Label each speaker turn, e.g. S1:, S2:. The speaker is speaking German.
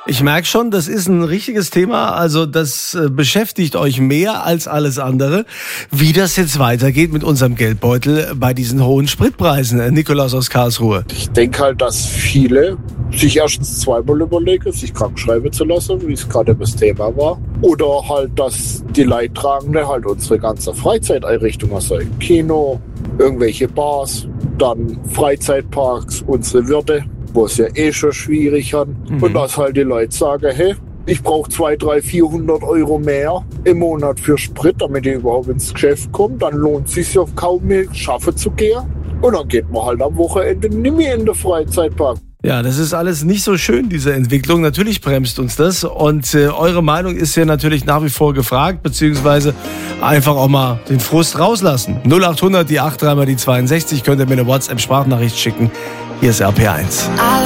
S1: Ich merke schon, das ist ein richtiges Thema. Also das beschäftigt euch mehr als alles andere. Wie das jetzt weitergeht mit unserem Geldbeutel bei diesen hohen Spritpreisen. Nikolaus aus Karlsruhe.
S2: Ich denke halt, dass viele sich erstens zweimal überlegen, sich krank schreiben zu lassen, wie es gerade das Thema war. Oder halt, dass die Leidtragenden halt unsere ganze Freizeiteinrichtungen, also Kino, irgendwelche Bars, dann Freizeitparks, unsere Wirte, wo es ja schon schwierig haben. Und dass halt die Leute sagen, hey, ich brauche 200, 300, 400 Euro mehr im Monat für Sprit, damit ich überhaupt ins Geschäft komme. Dann lohnt es sich ja kaum mehr, schaffen zu gehen. Und dann geht man halt am Wochenende nicht mehr in den Freizeitpark.
S1: Ja, das ist alles nicht so schön, diese Entwicklung. Natürlich bremst uns das. Und eure Meinung ist ja natürlich nach wie vor gefragt, beziehungsweise einfach auch mal den Frust rauslassen. 0800, die 83 mal die 62, könnt ihr mir eine WhatsApp-Sprachnachricht schicken. Hier ist RP1.